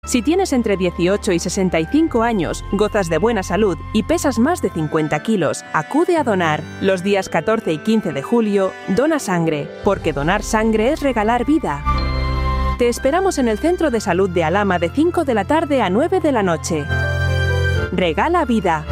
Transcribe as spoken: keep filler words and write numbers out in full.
Si tienes entre dieciocho y sesenta y cinco años, gozas de buena salud y pesas más de cincuenta kilos, acude a donar. Los días catorce y quince de julio, dona sangre, porque donar sangre es regalar vida. Te esperamos en el Centro de Salud de Alhama de cinco de la tarde a nueve de la noche. Regala vida.